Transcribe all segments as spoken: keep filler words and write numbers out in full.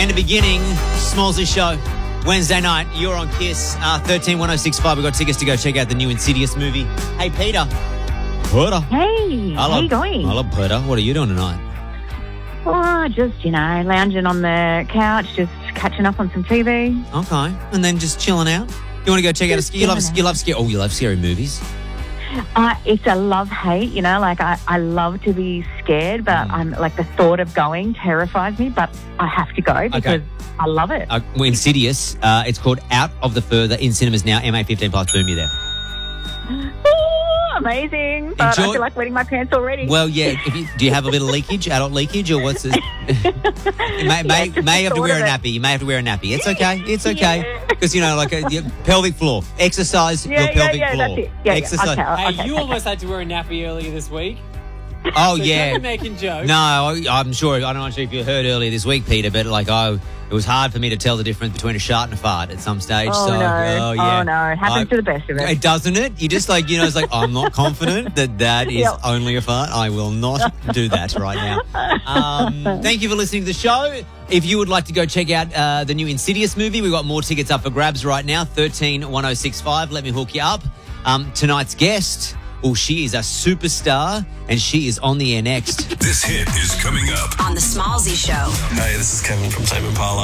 And the beginning, Smallsy Show. Wednesday night, you're on Kiss. Uh, thirteen one oh six five. We've got tickets to go check out the new Insidious movie. Hey, Peter. Peter. Hey, Hello. how you going? Hello, Peter. What are you doing tonight? Oh, just, you know, lounging on the couch, just catching up on some T V. Okay. And then just chilling out? You want to go check Just out a... You love, chilling you out. love scary... Oh, you love scary movies? Uh, it's a love-hate, you know, like I, I love to be scared, but Mm. I'm like the thought of going terrifies me, but I have to go because I love it. Uh, well, Insidious. Uh, it's called Out of the Further in cinemas now. M A fifteen plus. Boom, you there. Ooh, amazing. But Enjoy- I feel like wetting my pants already. Well, yeah. If you, do you have a bit of leakage, adult leakage, or what's it? You may, may, just may the have to thought wear a of it. nappy. You may have to wear a nappy. It's okay. It's okay. Yeah. Because, you know, like a your pelvic floor. Exercise yeah, your yeah, pelvic yeah, floor. that's it. Yeah, Exercise. yeah. Okay, Hey, okay, you okay. almost had to wear a nappy earlier this week. Oh, So yeah. don't be making jokes. No, I- I'm sure. I don't know if you heard earlier this week, Peter, but like, I, it was hard for me to tell the difference between a shart and a fart at some stage. Oh, so, no. oh, yeah. Oh, no. It happens I- to the best of us. It doesn't it? You just like, you know, it's like, I'm not confident that that is Yep. only a fart. I will not do that right now. Um, thank you for listening to the show. If you would like to go check out uh, the new Insidious movie, we've got more tickets up for grabs right now. thirteen one oh six five. Let me hook you up. Um, tonight's guest, oh, she is a superstar and she is on the air next. This hit is coming up. On the Smallsy Show. Hey, this is Kevin from Tame Impala.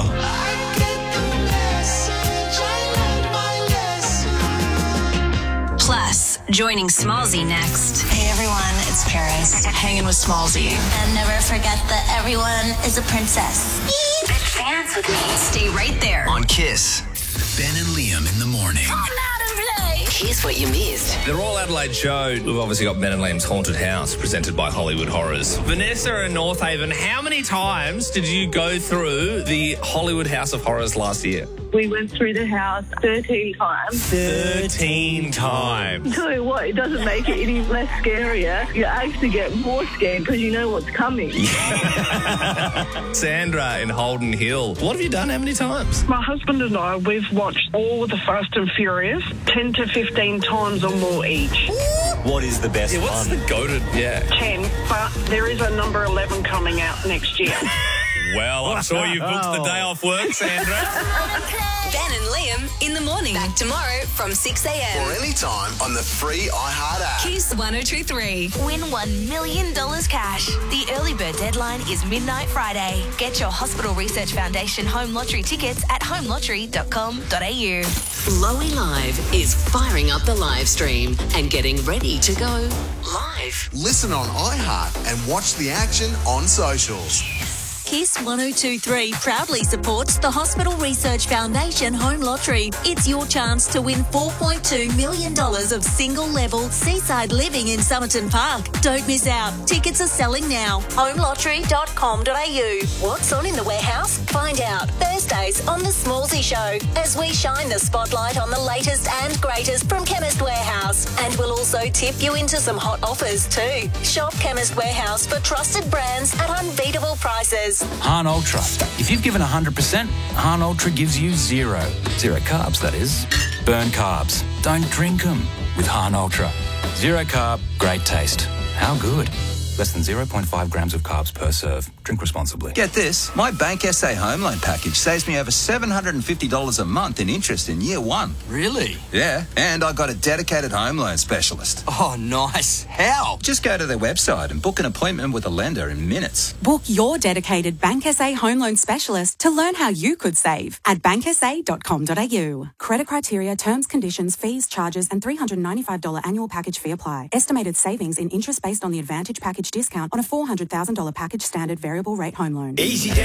Plus, joining Smallsy next. Hey everyone, it's Paris, hanging with Smallsy. And never forget that everyone is a princess. Bitch, dance with me. Stay right there. On Kiss. Ben and Liam in the morning. Here's what you missed. The Royal Adelaide show. We've obviously got Ben and Liam's Haunted House, presented by Hollywood Horrors. Vanessa in North Haven, how many times did you go through the Hollywood House of Horrors last year? We went through the house thirteen times. Thirteen times. Tell you what, it doesn't make it any less scarier. You actually get more scared because you know what's coming. Sandra in Holden Hill. What have you done? How many times? My husband and I, we've watched all of the Fast and Furious ten to fifteen times or more each. What is the best Yeah, what's one? the goated? Yeah. ten, but there is a number eleven coming out next year. Well, I'm sure you've booked the day off work, Sandra. Ben and Liam in the morning. Back tomorrow from six a.m. Or anytime on the free iHeart app. Kiss one oh two three. Win one million dollars cash. The early bird deadline is midnight Friday. Get your Hospital Research Foundation home lottery tickets at home lottery dot com dot a u. Lowy Live is firing up the live stream and getting ready to go live. Listen on iHeart and watch the action on socials. Kiss one oh two three proudly supports the Hospital Research Foundation Home Lottery. It's your chance to win four point two million dollars of single-level seaside living in Somerton Park. Don't miss out. Tickets are selling now. home lottery dot com dot a u. What's on in the warehouse? Find out Thursdays on The Smallsy Show as we shine the spotlight on the latest and greatest from Chemist Warehouse. And we'll also tip you into some hot offers too. Shop Chemist Warehouse for trusted brands at unbeatable prices. Han Ultra. If you've given one hundred percent, Han Ultra gives you zero. Zero carbs, that is. Burn carbs. Don't drink them with Han Ultra. Zero carb, great taste. How good? Less than zero point five grams of carbs per serve. Drink responsibly. Get this, my Bank S A home loan package saves me over seven hundred fifty dollars a month in interest in year one. Really? Yeah, and I got a dedicated home loan specialist. Oh, nice. How? Just go to their website and book an appointment with a lender in minutes. Book your dedicated Bank S A home loan specialist to learn how you could save at bank s a dot com dot a u. Credit criteria, terms, conditions, fees, charges, and three hundred ninety-five dollars annual package fee apply. Estimated savings in interest based on the Advantage package discount on a four hundred thousand dollars package standard variable rate home loan. Easy